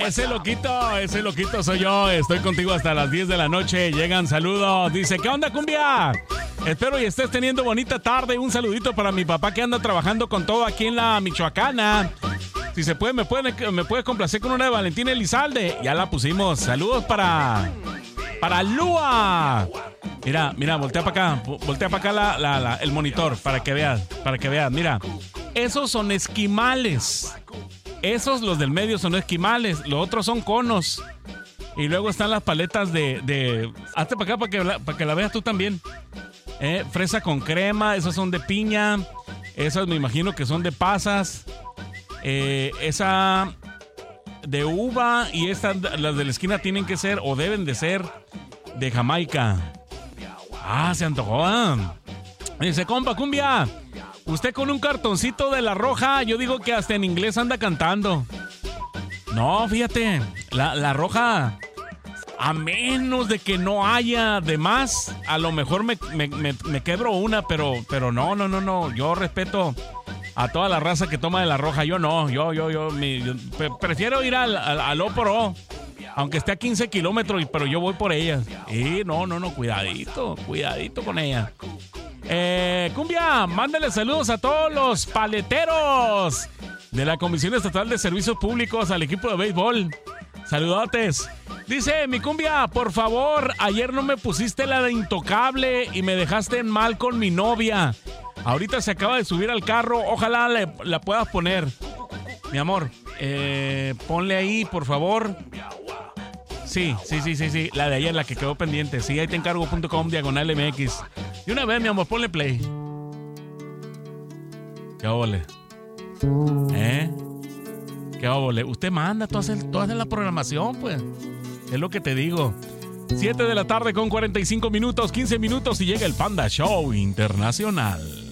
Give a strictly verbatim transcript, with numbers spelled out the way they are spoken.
Ese loquito, ese loquito soy yo. Estoy contigo hasta las diez de la noche. Llegan saludos. Dice, ¿qué onda, cumbia? Espero y estés teniendo bonita tarde. Un saludito para mi papá que anda trabajando con todo aquí en la Michoacana. Si se puede, me puede, me puede complacer con una de Valentina Elizalde. Ya la pusimos. Saludos para... Para Lua. Mira, mira, voltea para acá. Voltea para acá la, la, la, el monitor para que veas. Para que veas, mira. Esos son esquimales. Esos, los del medio, son esquimales. Los otros son conos. Y luego están las paletas de... de hazte para acá para que, la, para que la veas tú también. Eh, fresa con crema. Esas son de piña. Esas me imagino que son de pasas. Eh, esa... de uva. Y estas, las de la esquina, tienen que ser o deben de ser de Jamaica. Ah, se antojó. Dice, compa, cumbia, usted con un cartoncito de La Roja, yo digo que hasta en inglés anda cantando. No, fíjate, la, la Roja, a menos de que no haya de más, a lo mejor me, me, me, me quebro una, pero, pero no, no, no, no, yo respeto a toda la raza que toma de La Roja. Yo no, yo, yo, yo, mi, yo prefiero ir al, al, al O por O, aunque esté a quince kilómetros, pero yo voy por ellas. Y no, no, no, cuidadito, cuidadito con ella. Eh, cumbia, mándale saludos a todos los paleteros de la Comisión Estatal de Servicios Públicos, al equipo de béisbol. Saludotes. Dice mi cumbia, por favor, ayer no me pusiste la de Intocable y me dejaste en mal con mi novia. Ahorita se acaba de subir al carro, ojalá le, la puedas poner. Mi amor, eh, ponle ahí, por favor. Sí, sí, sí, sí, sí, la de ayer, la que quedó pendiente. Sí, ahí te encargo punto com, diagonal M X. Y una vez, mi amor, ponle play. ¿Qué óvole? ¿Eh? ¿Qué óvole? Usted manda, tú haces, tú haces la programación, pues. Es lo que te digo. siete de la tarde con cuarenta y cinco minutos, quince minutos y llega el Panda Show Internacional.